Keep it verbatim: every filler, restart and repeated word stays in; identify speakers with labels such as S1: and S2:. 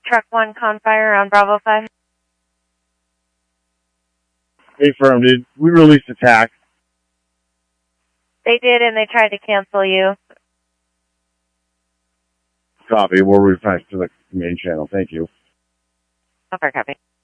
S1: Truck one, Confire on Bravo five.
S2: Hey, firm, did we release the tax?
S1: They did, and they tried to cancel you.
S2: Copy. We'll refresh to the main channel. Thank you.
S1: Over, copy.